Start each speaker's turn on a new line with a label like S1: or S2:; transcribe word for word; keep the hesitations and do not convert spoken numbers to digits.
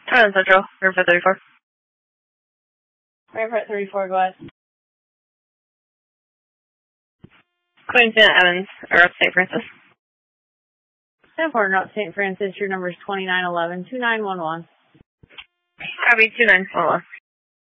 S1: Thailand Central, Riverfront thirty-four.
S2: Riverfront thirty-four, go ahead.
S1: Queenston Evans, or up Saint Francis.
S2: ten four North Saint Francis, your number is twenty-nine eleven, two nine one one.
S1: Copy, two nine one one.